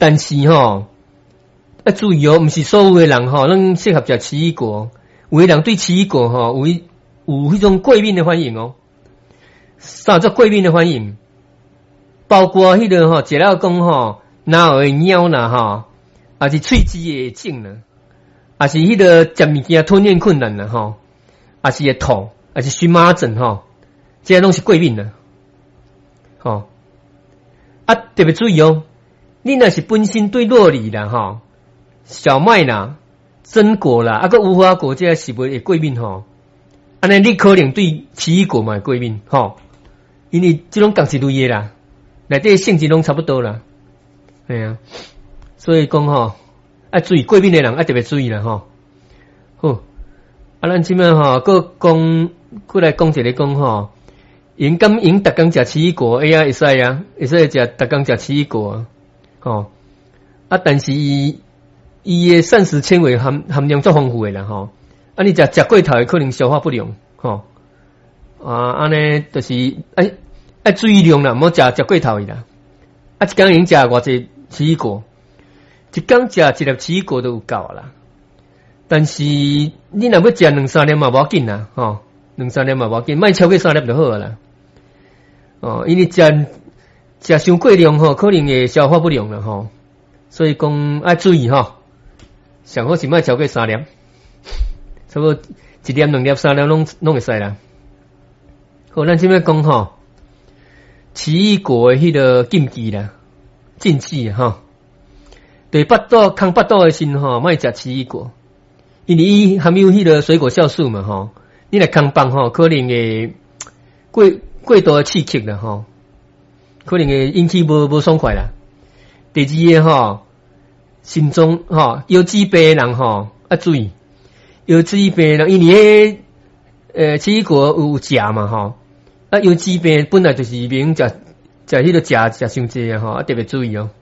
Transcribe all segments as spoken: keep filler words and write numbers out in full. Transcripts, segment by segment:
但是吼，要注意哦，毋是所有诶人吼，拢适合食奇异果。有诶人对奇异果吼有有迄种过敏诶反应哦。啥叫过敏诶反应？包括迄个吼，食了讲吼，哪会痒啦吼，还是喙齿会肿啦，还是迄个食物件吞咽困难啦吼，还是会吐，还是荨麻疹吼，这些拢是过敏啦。吼，啊特别注意哦，你若是本身对酪梨啦吼、小麦啦、榛果啦，啊个无花果这些是袂会过敏吼，安尼你可能对奇异果嘛会过敏吼，因为这种同一类诶啦，内底性质拢差不多啦，系啊，所以讲吼，要注意过敏诶人要特别注意啦吼。好，啊咱即摆吼，佫讲，佫来讲一个讲吼。因敢因逐工食奇异果，哎呀会使啊，会使食逐工食奇异果啊，吼啊，但是伊伊诶膳食纤维含含量足丰富诶啦吼，啊你食食过头诶可能消化不良吼，啊安尼就是哎爱注意量啦，毋好食食过头诶啦，啊一工已经食偌济奇异果，一工食一粒奇异果都有够啦，但是你若要食两三粒嘛无要紧啦吼。两三粒嘛无要紧，莫超过三粒就好啦。哦，因为食食伤过量吼，可能会消化不良啦吼。所以讲要注意吼，上好是莫超过三粒，差不多一粒、两粒、三粒拢拢会使啦。好，咱即摆讲吼，奇异果诶迄个禁忌啦，禁忌吼，对腹肚、空腹肚诶时吼，莫食奇异果，因为伊含有迄个水果酵素嘛吼。你来空腹吼，可能会过过度的刺激啦吼，可能会引起无无爽快啦。第二个吼，心脏吼腰子病的人吼要注意，腰子病的人因为迄呃奇异果有食嘛吼，啊腰子病本来就是免食食迄个食食伤济啊吼，啊特别注意哦。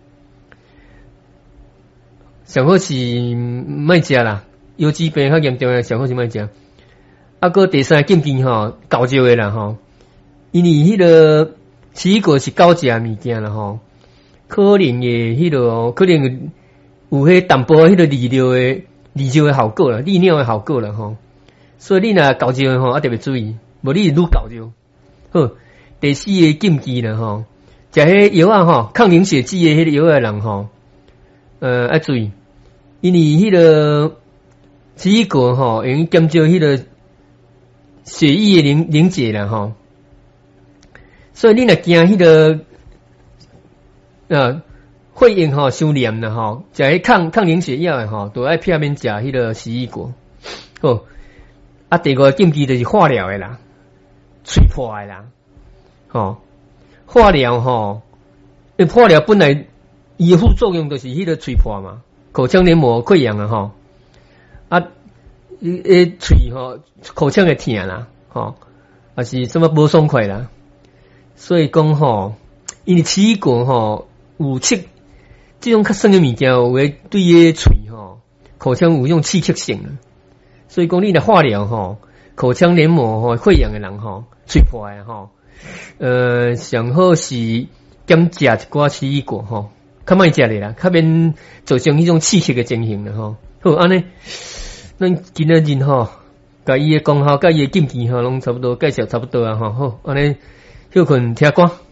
上好是莫食啦，腰子病较严重的上好是莫食。啊，个第三禁忌吼，高招诶啦吼，因为迄个奇异果是高食物件啦吼，可能诶迄个可能有迄淡薄迄个利尿诶利尿诶效果啦，利尿诶效果啦吼，所以你若高招诶吼，啊特别注意，无你愈高招。好，第四个禁忌啦吼，食迄药啊吼，抗凝血剂诶迄个药诶人吼，呃要注意，因为迄个奇异果吼，用减少迄个血液的凝凝结啦吼，所以你若惊迄个呃肺炎吼伤黏啦吼，食迄抗抗凝血药诶吼，都爱避免食迄个奇异果。好，啊第五个禁忌就是化疗诶啦，吹破诶啦，吼化疗吼，因化疗本来伊副作用就是迄个吹破嘛，口腔黏膜溃疡啊吼，啊。诶，喙吼，口腔会疼啦，吼，还是什么无爽快啦，所以讲吼，因为奇异果吼有刺，这种较酸诶物件有会对诶喙吼，口腔有种刺激性，所以讲你若化疗吼，口腔黏膜吼溃疡诶人吼，喙破诶吼，呃，上好是减食一寡奇异果吼，较莫食咧啦，较免造成迄种刺激诶情形啦吼，好安尼。咱今仔日吼，甲伊诶功效、甲伊诶禁忌吼，拢差不多介绍差不多啊吼，好，安尼休困听歌。